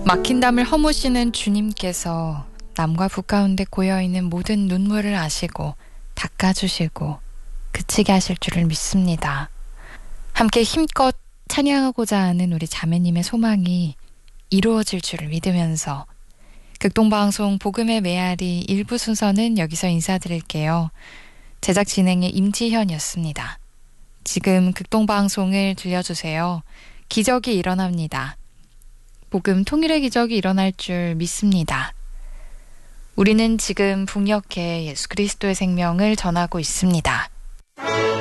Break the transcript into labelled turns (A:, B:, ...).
A: 막힌 담을 허무시는 주님께서 남과 북 가운데 고여있는 모든 눈물을 아시고 닦아주시고 그치게 하실 줄을 믿습니다. 함께 힘껏 찬양하고자 하는 우리 자매님의 소망이 이루어질 줄을 믿으면서 극동방송 복음의 메아리 1부 순서는 여기서 인사드릴게요. 제작 진행의 임지현이었습니다. 지금 극동방송을 들려주세요. 기적이 일어납니다. 복음 통일의 기적이 일어날 줄 믿습니다. 우리는 지금 북녘에 예수 그리스도의 생명을 전하고 있습니다.